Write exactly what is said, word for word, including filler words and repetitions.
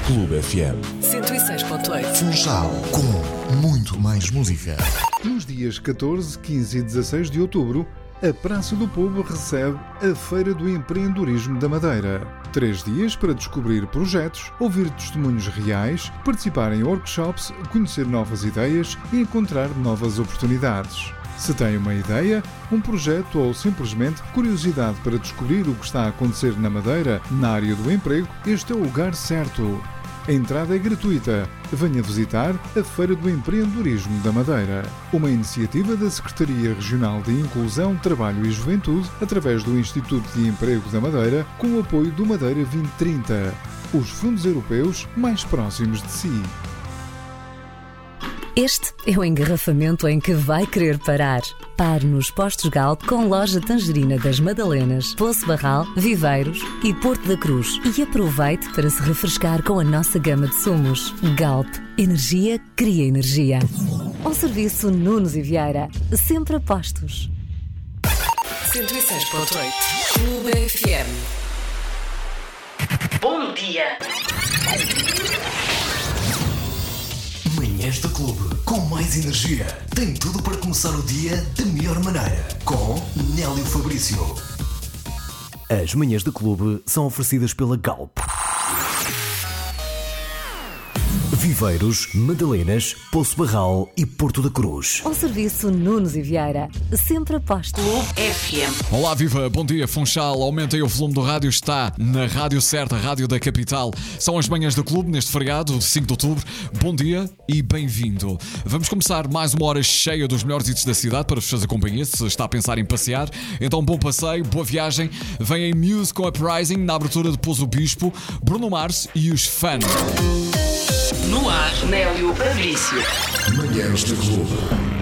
Clube F M. cento e seis ponto oito. Funchal, com muito mais música. Nos dias catorze, quinze e dezasseis de outubro, a Praça do Povo recebe a Feira do Empreendedorismo da Madeira. Três dias para descobrir projetos, ouvir testemunhos reais, participar em workshops, conhecer novas ideias e encontrar novas oportunidades. Se tem uma ideia, um projeto ou simplesmente curiosidade para descobrir o que está a acontecer na Madeira, na área do emprego, este é o lugar certo. A entrada é gratuita. Venha visitar a Feira do Empreendedorismo da Madeira, uma iniciativa da Secretaria Regional de Inclusão, Trabalho e Juventude, através do Instituto de Emprego da Madeira, com o apoio do Madeira vinte trinta, os fundos europeus mais próximos de si. Este é o engarrafamento em que vai querer parar. Pare nos postos Galp com loja Tangerina das Madalenas, Poço Barral, Viveiros e Porto da Cruz. E aproveite para se refrescar com a nossa gama de sumos. Galp. Energia cria energia. Um serviço Nunes e Vieira. Sempre a postos. cento e seis ponto oito. Clube F M. Bom dia. Manhãs do Clube, com mais energia. Tem tudo para começar o dia da melhor maneira. Com Nélio Fabrício. As manhãs do Clube são oferecidas pela Galp. Viveiros, Madalenas, Poço Barral e Porto da Cruz. Um serviço Nunes e Vieira. Sempre a postos. Clube F M. Olá, viva, bom dia, Funchal. Aumentem o volume do rádio, está na rádio certa, a rádio da capital. São as manhãs do clube neste feriado, cinco de outubro. Bom dia e bem-vindo. Vamos começar mais uma hora cheia dos melhores hits da cidade para vos fazer companhia, se está a pensar em passear. Então, bom passeio, boa viagem. Vem em Muse com Uprising, na abertura depois o Bispo, Bruno Mars e os Fun. No ar, Nélio Fabrício. Manhãs do Clube.